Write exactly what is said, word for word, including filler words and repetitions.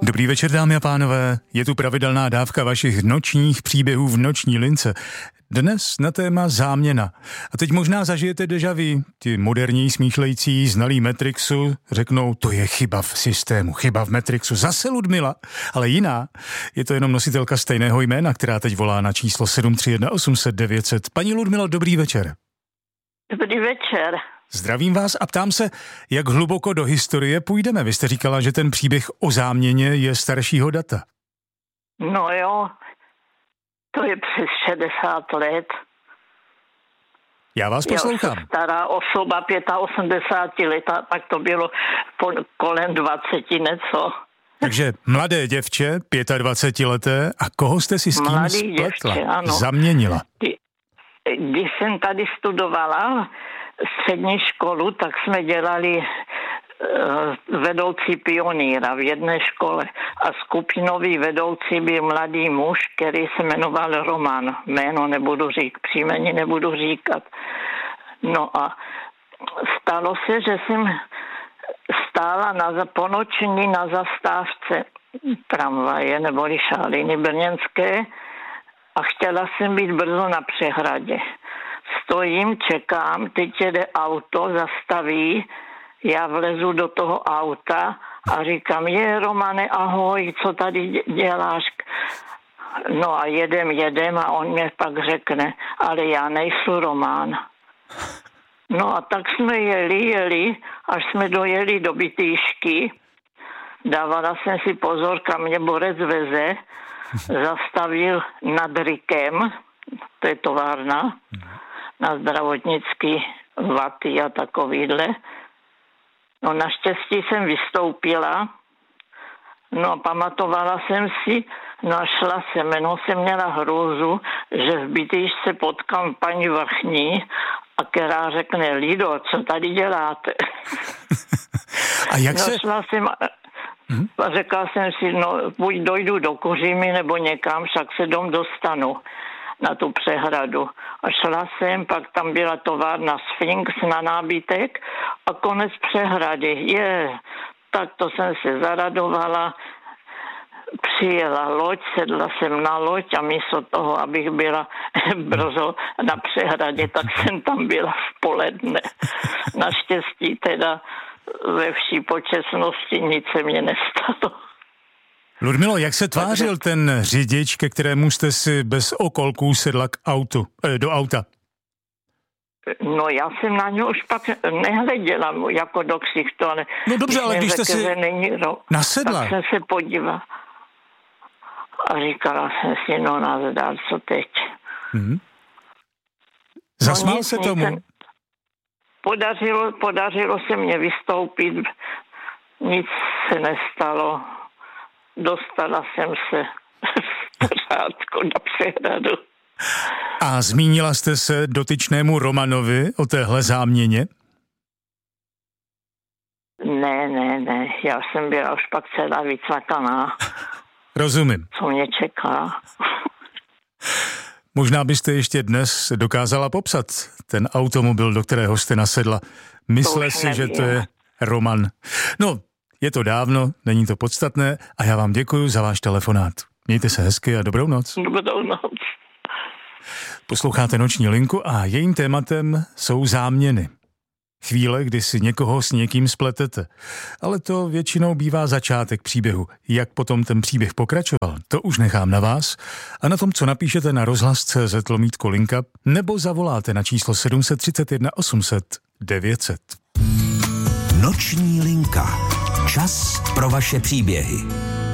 Dobrý večer, dámy a pánové. Je tu pravidelná dávka vašich nočních příběhů v noční lince. Dnes na téma záměna. A teď možná zažijete déjà vu. Ti moderní smýšlející znalí Matrixu řeknou, to je chyba v systému, chyba v Matrixu. Zase Ludmila, ale jiná. Je to jenom nositelka stejného jména, která teď volá na číslo sedm tři jedna osm set devět set. Paní Ludmilo, dobrý večer. Dobrý večer. Zdravím vás a ptám se, jak hluboko do historie půjdeme. Vy jste říkala, že ten příběh o záměně je staršího data. No jo, to je přes šedesát let. Já vás poslouchám. Já stará osoba, osmdesát pět let, tak to bylo po, kolem dvaceti něco. Takže mladé děvče, dvacetileté, a koho jste si s kým Mladý spletla, děvče, ano. zaměnila? Kdy, když jsem tady studovala střední školu, tak jsme dělali uh, vedoucí pionýra v jedné škole a skupinový vedoucí byl mladý muž, který se jmenoval Roman. Jméno nebudu říkat, příjmení nebudu říkat. No a stalo se, že jsem stála na ponoční na zastávce tramvaje neboli Šáliny brněnské a chtěla jsem být brzo na přehradě. Stojím, čekám, teď jede auto, zastaví, já vlezu do toho auta a říkám, je Romane, ahoj, co tady děláš? No a jedem, jedem a on mě pak řekne, ale já nejsou Román. No a tak jsme jeli, jeli, až jsme dojeli do Bytýšky, dávala jsem si pozor, kam mě borec veze, zastavil nad Rykem, to je továrna, na zdravotnický vaty a takovýhle. No naštěstí jsem vystoupila, no a pamatovala jsem si, no a šla jsem, jenom jsem měla hrůzu, že v Bytýšce potkám paní vrchní, a která řekne, Lido, co tady děláte? A jak no, se... šla jsem hmm? a řekla jsem si, no buď dojdu do Kořimy nebo někam, však se dom dostanu na tu přehradu. A šla jsem, pak tam byla továrna Sphinx na nábytek a konec přehrady. Je, tak to jsem se zaradovala, přijela loď, sedla jsem na loď a místo toho, abych byla brzo na přehradě, tak jsem tam byla v poledne. Naštěstí teda ve vší počestnosti nic se mě nestalo. Ludmilo, jak se tvářil ten řidič, ke kterému jste si bez okolků sedla k autu, eh, do auta? No já jsem na něj už pak nehleděla jako do ksichtu, ale... No dobře, ale když jste si no, nasedla. Tak jsem se podívala a říkala jsem si, no nazdar, co teď. Hmm. Zasmál no, se tomu? Ten, podařilo, podařilo se mě vystoupit, nic se nestalo. Dostala jsem se v pořádku na přehradu. A zmínila jste se dotyčnému Romanovi o téhle záměně? Ne, ne, ne. Já jsem byla už pak celá vycvakaná. Rozumím. Co mě čeká. Možná byste ještě dnes dokázala popsat ten automobil, do kterého jste nasedla. Mysle si, nevím. Že to je Roman. No, je to dávno, není to podstatné a já vám děkuji za váš telefonát. Mějte se hezky a dobrou noc. Dobrou noc. Posloucháte Noční linku a jejím tématem jsou záměny. Chvíle, kdy si někoho s někým spletete. Ale to většinou bývá začátek příběhu. Jak potom ten příběh pokračoval, to už nechám na vás a na tom, co napíšete na rozhlas tečka cé zet lomítko linka nebo zavoláte na číslo sedm tři jedna osm set devět set. Noční linka. Čas pro vaše příběhy.